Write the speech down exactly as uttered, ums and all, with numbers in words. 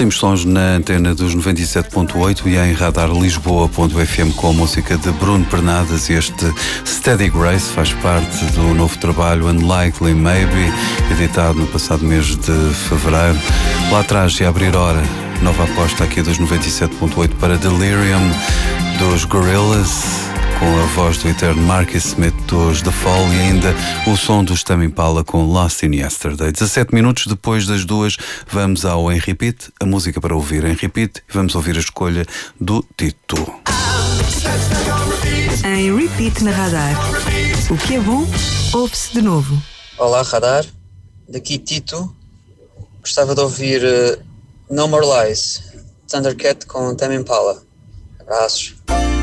próximos sons na antena dos noventa e sete ponto oito e em radar lisboa ponto f m com a música de Bruno Pernadas. Este Steady Grace faz parte do novo trabalho Unlikely Maybe, editado no passado mês de fevereiro. Lá atrás, e a abrir hora, nova aposta aqui dos noventa e sete ponto oito para Delirium, dos Gorillaz, com a voz do eterno Marcus Smith dos The Fall, e ainda o som do Tame Impala com Lost in Yesterday. dezassete minutos depois das duas, vamos ao Em Repeat, a música para ouvir em repeat, e vamos ouvir a escolha do Tito. Em Repeat na Radar. O que é bom, ouve-se de novo. Olá, Radar. Daqui Tito. Gostava de ouvir uh, No More Lies, Thundercat com Tame Impala. Abraços.